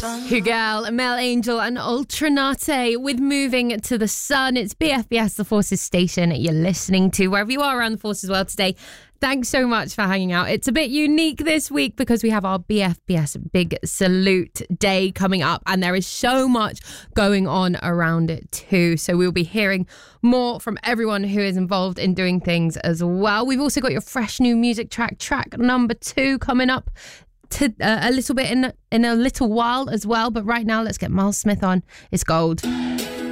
Hugel, Mel Angel and Ultranate with Moving to the Sun. It's BFBS, the Forces station you're listening to wherever you are around the Forces world today. Thanks so much for hanging out. It's a bit unique this week because we have our BFBS Big Salute Day coming up and there is so much going on around it too. So we'll be hearing more from everyone who is involved in doing things as well. We've also got your fresh new music track number 2 coming up to a little bit in a little while as well. But right now, let's get Miles Smith on. It's Gold.